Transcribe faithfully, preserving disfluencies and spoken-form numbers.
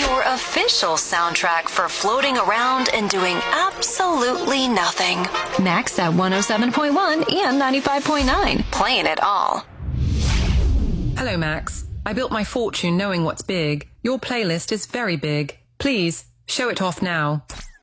your official soundtrack for floating around and doing absolutely nothing. Max at one oh seven point one and ninety-five point nine. Playing it all. Hello, Max. I built my fortune knowing what's big. Your playlist is very big. Please, show it off now.